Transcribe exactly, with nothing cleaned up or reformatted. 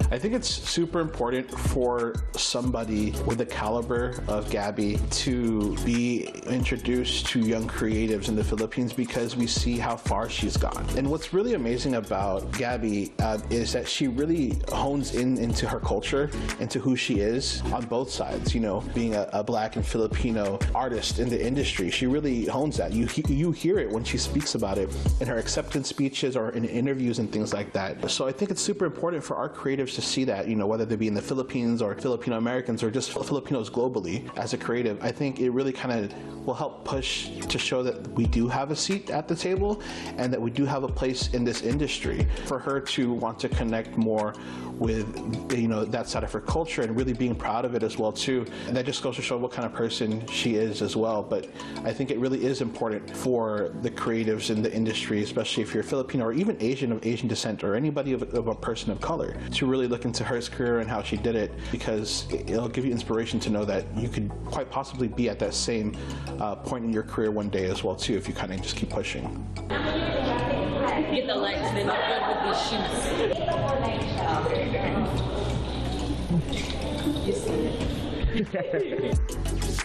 I think it's super important for somebody with the caliber of Gabby to be introduced to young creatives in the Philippines because we see how far she's gone. And what's really amazing about Gabby uh, is that she really hones in into her culture, into who she is on both sides. You know, being a, a black and Filipino artist in the industry, she really hones that. You, you hear it when she speaks about it in her acceptance speeches or in interviews and things like that. So I think it's super important for our creatives to see that, you know, whether they be in the Philippines or Filipino Americans or just Filipinos globally as a creative. I think it really kind of will help push to show that we do have a seat at the table and that we do have a place in this industry. For her to want to connect more with, you know, that side of her culture and really being proud of it as well too. And that just goes to show what kind of person she is as well. But I think it really is important for the creatives in the industry, especially if you're Filipino or even Asian of Asian descent or anybody of, of a person of color, to really look into her career and how she did it, because it'll give you inspiration to know that you could quite possibly be at that same uh, point in your career one day as well too, if you kind of just keep pushing. Get the legs, they look good with these shoes. You see it.